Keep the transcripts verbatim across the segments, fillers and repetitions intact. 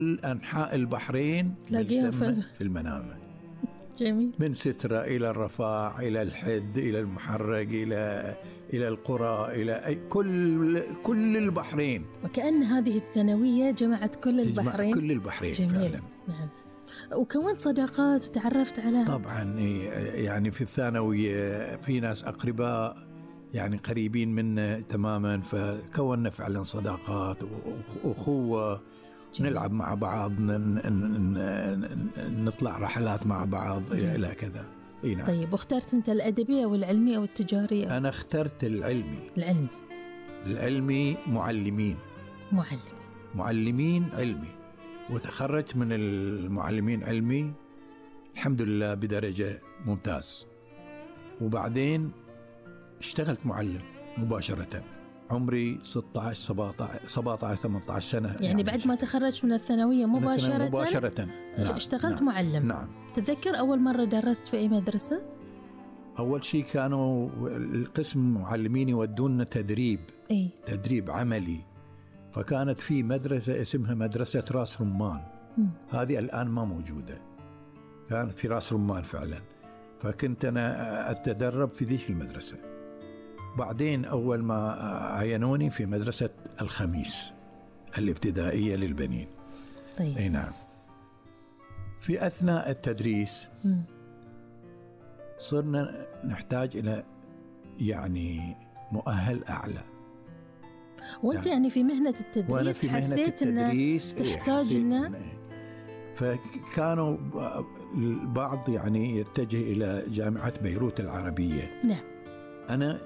أنحاء البحرين في المنامة. جميل. من سترة إلى الرفاع إلى الحد إلى المحرق إلى إلى القرى إلى أي كل كل البحرين. وكأن هذه الثانوية جمعت كل البحرين. كل البحرين جميل. فعلا. نعم. وكونت صداقات وتعرفت على طبعا يعني في الثانوية في ناس أقرباء يعني قريبين منا تماما، فكوننا فعلا صداقات وأخوة. جميل. نلعب مع بعض، نطلع رحلات مع بعض. جميل. إلى كذا. نعم. طيب، واخترت أنت الأدبي أو العلمي أو التجاري؟ أنا اخترت العلمي. العلمي. العلمي معلمين. معلمين. معلمين علمي، وتخرجت من المعلمين علمي الحمد لله بدرجة ممتاز. وبعدين اشتغلت معلم مباشرة، عمري ستة عشر سبعة عشر ثمانية عشر سنة. يعني, يعني بعد ما تخرجت من الثانوية مباشرة مباشرة نعم. اشتغلت نعم. معلم. نعم. تتذكر أول مرة درست في أي مدرسة؟ أول شيء كانوا القسم المعلمين يودوننا تدريب. إيه؟ تدريب عملي. فكانت في مدرسة اسمها مدرسة راس رمان. م. هذه الآن ما موجودة، كانت في راس رمان فعلا. فكنت أنا أتدرب في ذيك المدرسة. بعدين أول ما عينوني في مدرسة الخميس الابتدائية للبنين. طيب. أي نعم. في أثناء التدريس م. صرنا نحتاج إلى يعني مؤهل أعلى. وانت يعني, يعني في مهنة التدريس في مهنة حسيت التدريس انه تحتاج انه فكانوا البعض يعني يتجه إلى جامعة بيروت العربية. نعم. أنا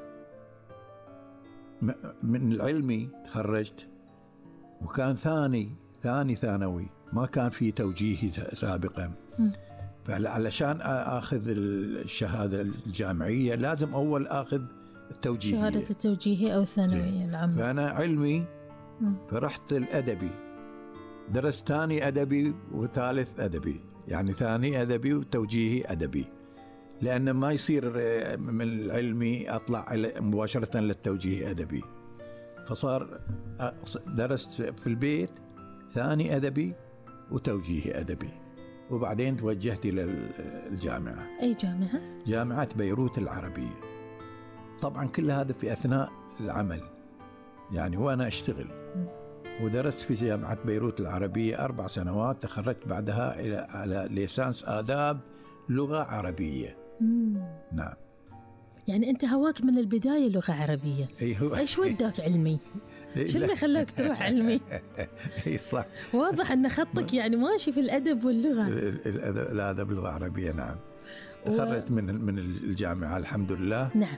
من العلمي تخرجت، وكان ثاني ثاني ثانوي، ما كان في توجيهي سابقا. م. فعلشان أخذ الشهادة الجامعية لازم أول أخذ التوجيهية، شهادة التوجيهي أو الثانوية العامة. فأنا علمي م. فرحت الأدبي، درست ثاني أدبي وثالث أدبي، يعني ثاني أدبي وتوجيهي أدبي، لأن ما يصير من العلمي أطلع مباشرة للتوجيهي أدبي. فصار درست في البيت ثاني أدبي وتوجيهي أدبي، وبعدين توجهت إلى الجامعة. أي جامعة؟ جامعة بيروت العربية. طبعا كل هذا في أثناء العمل يعني وأنا أشتغل. م. ودرست في جامعة بيروت العربية أربع سنوات، تخرجت بعدها إلى على ليسانس آداب لغة عربية. م. نعم. يعني أنت هواك من البداية لغة عربية. أيوة. إيش وداك علمي؟ شو اللي خلاك تروح علمي؟ اي صح. واضح أن خطك يعني ماشي في الأدب واللغة. الأدب واللغة العربية. نعم. تخرجت و... من من الجامعة الحمد لله. نعم.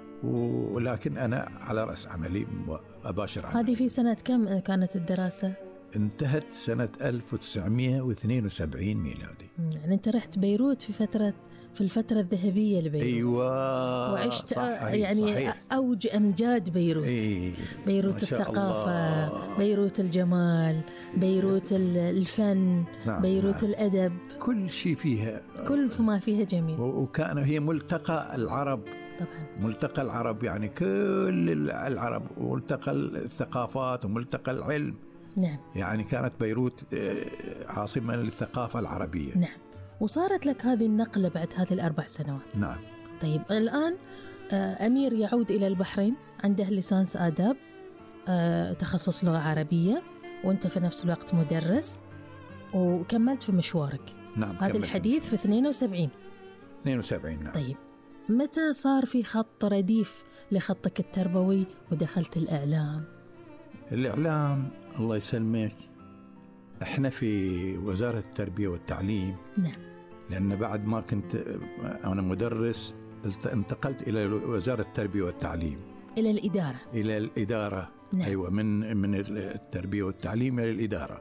ولكن أنا على رأس عملي أباشر عملي. هذه في سنة كم كانت الدراسة؟ انتهت سنة ألف وتسعمائة واثنين وسبعين ميلادي. يعني أنت رحت بيروت في فترة في الفترة الذهبية لبيروت. أيوة. وعشت صحيح. يعني صحيح. أوج أمجاد بيروت. أي. بيروت الثقافة، الله. بيروت الجمال، بيروت الفن. نعم. بيروت نعم. الأدب، كل شيء فيها، كل ما فيها جميل. وكان هي ملتقى العرب. طبعا. ملتقى العرب يعني كل العرب، وملتقى الثقافات وملتقى العلم. نعم. يعني كانت بيروت عاصمة للثقافة العربية. نعم. وصارت لك هذه النقلة بعد هذه الأربع سنوات. نعم. طيب الآن أمير يعود إلى البحرين، عنده ليسانس آداب، تخصص لغة عربية، وأنت في نفس الوقت مدرس، وكملت في مشوارك. نعم. هذا الحديث في اثنين وسبعين. اثنين وسبعين. نعم. طيب متى صار في خط رديف لخطك التربوي ودخلت الإعلام؟ الإعلام الله يسلمك، احنا في وزارة التربية والتعليم. نعم. لأن بعد ما كنت أنا مدرس انتقلت إلى وزارة التربية والتعليم، إلى الإدارة. إلى الإدارة. نعم. أيوة، من من التربية والتعليم إلى الإدارة.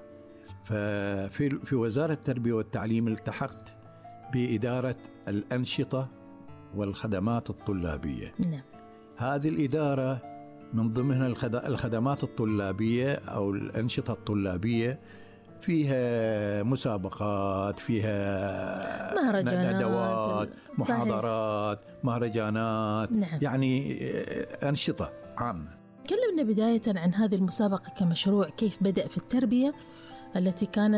ففي في وزارة التربية والتعليم التحقت بإدارة الأنشطة والخدمات الطلابية. نعم. هذه الإدارة من ضمنها الخدمات الطلابية أو الأنشطة الطلابية، فيها مسابقات، فيها مهرجانات، ندوات، محاضرات، مهرجانات. نعم. يعني أنشطة عامة. كلمنا بداية عن هذه المسابقة كمشروع، كيف بدأ في التربية التي كانت